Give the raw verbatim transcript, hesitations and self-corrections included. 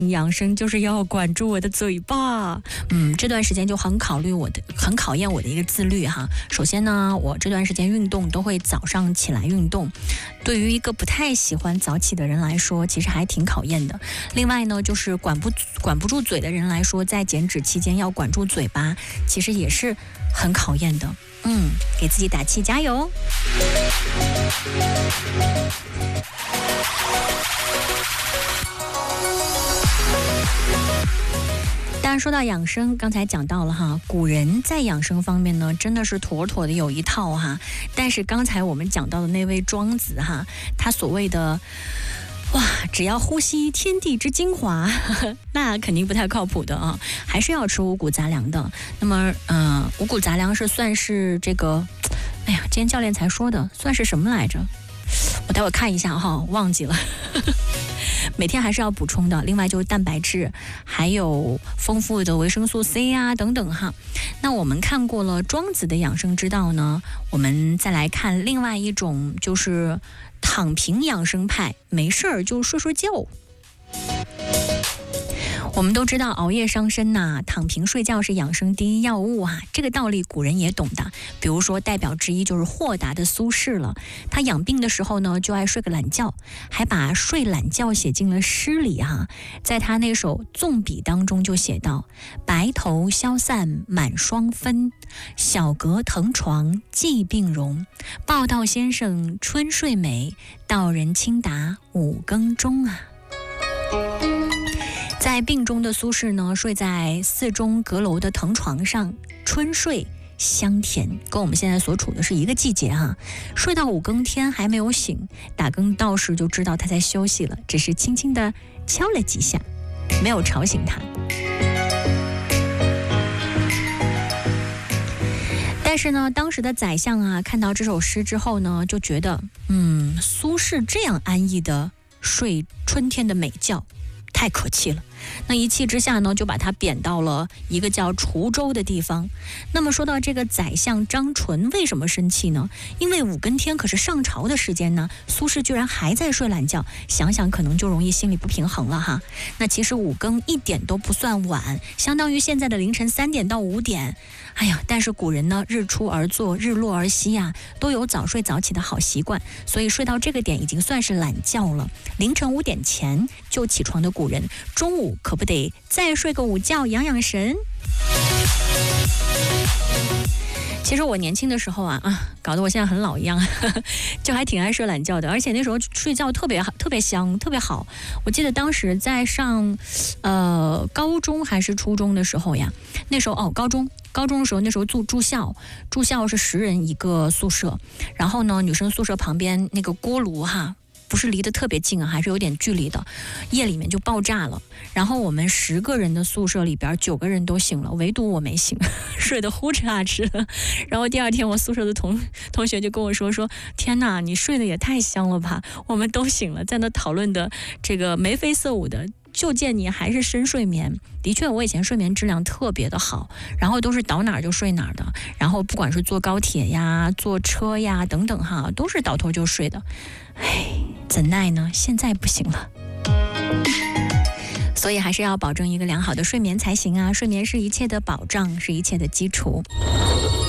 养生就是要管住我的嘴巴。嗯，这段时间就很考虑我的，很考验我的一个自律哈。首先呢，我这段时间运动都会早上起来运动，对于一个不太喜欢早起的人来说，其实还挺考验的。另外呢，就是管不管不住嘴的人来说，在减脂期间要管住嘴巴，其实也是很考验的。嗯，给自己打气，加油！当然说到养生，刚才讲到了哈，古人在养生方面呢，真的是妥妥的有一套哈。但是刚才我们讲到的那位庄子哈，他所谓的哇，只要呼吸天地之精华，呵呵，那肯定不太靠谱的啊，还是要吃五谷杂粮的。那么，嗯、呃，五谷杂粮是算是这个，哎呀，今天教练才说的，算是什么来着？我待会看一下哈，忘记了。每天还是要补充的，另外就是蛋白质，还有丰富的维生素 C 啊等等哈。那我们看过了庄子的养生之道呢，我们再来看另外一种，就是躺平养生派，没事儿就睡睡觉。我们都知道熬夜伤身呐、啊，躺平睡觉是养生第一要务啊，这个道理古人也懂的。比如说代表之一就是豁达的苏轼了，他养病的时候呢，就爱睡个懒觉，还把睡懒觉写进了诗里哈、啊。在他那首纵笔当中就写道：白头消散满霜分，小阁腾床寄病容。报道先生春睡美，道人轻答五更钟啊。在病中的苏轼呢，睡在寺中阁楼的藤床上，春睡香甜，跟我们现在所处的是一个季节哈、啊。睡到五更天还没有醒，打更道士就知道他在休息了，只是轻轻地敲了几下，没有吵醒他。但是呢，当时的宰相啊，看到这首诗之后呢，就觉得，嗯，苏轼这样安逸的睡春天的美觉，太可气了。那一气之下呢，就把他贬到了一个叫滁州的地方。那么说到这个宰相张纯为什么生气呢？因为五更天可是上朝的时间呢，苏轼居然还在睡懒觉，想想可能就容易心里不平衡了哈。那其实五更一点都不算晚，相当于现在的凌晨三点到五点。哎呀，但是古人呢，日出而作，日落而息呀、啊，都有早睡早起的好习惯，所以睡到这个点已经算是懒觉了。凌晨五点前就起床的古人，中午可不得再睡个午觉养养神。其实我年轻的时候啊啊，搞得我现在很老一样，呵呵，就还挺爱睡懒觉的，而且那时候睡觉特别特别香，特别好。我记得当时在上呃高中还是初中的时候呀，那时候哦高中高中的时候，那时候住住校，住校是十人一个宿舍，然后呢，女生宿舍旁边那个锅炉哈。不是离得特别近啊，还是有点距离的，夜里面就爆炸了。然后我们十个人的宿舍里边，九个人都醒了，唯独我没醒，睡得呼哧啊哧的。然后第二天，我宿舍的同同学就跟我说说：“天哪，你睡得也太香了吧！”我们都醒了，在那讨论的这个眉飞色舞的。就见你还是深睡眠，的确我以前睡眠质量特别的好，然后都是倒哪儿就睡哪儿的，然后不管是坐高铁呀坐车呀等等哈，都是倒头就睡的。唉，怎奈呢，现在不行了，所以还是要保证一个良好的睡眠才行啊，睡眠是一切的保障，是一切的基础。